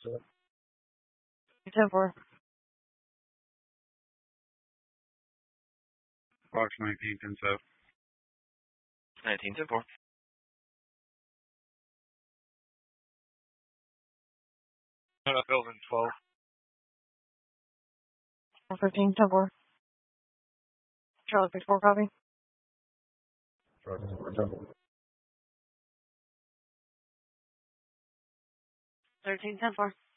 10-4. Fox 19, 10-7. 19, 10-4. Building 12. 15, 10-4. Charlie 64, copy. Charlie 64, 10-4. 13, 10-4.